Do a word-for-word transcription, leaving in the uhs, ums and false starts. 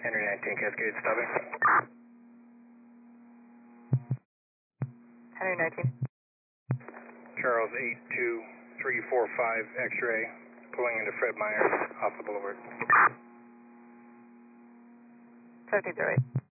Henry nineteen Cascade stopping. Henry nineteen. Charles eight two three four five X-ray, pulling into Fred Meyer off the boulevard. seventeen zero eight.